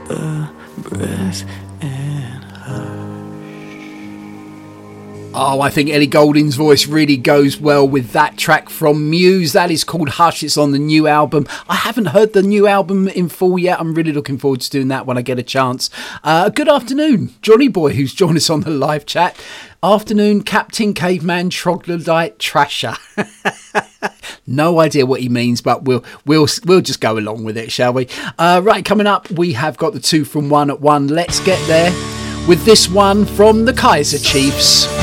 a breath and Oh, I think Ellie Goulding's voice really goes well with that track from Muse. That is called Hush. It's on the new album. I haven't heard the new album in full yet. I'm really looking forward to doing that when I get a chance. Good afternoon, Johnny Boy, who's joined us on the live chat. Afternoon, Captain Caveman Troglodyte Trasher. No idea what he means, but we'll just go along with it, shall we? Right, coming up, we have got the 2 from 1 at 1. Let's get there with this one from the Kaiser Chiefs.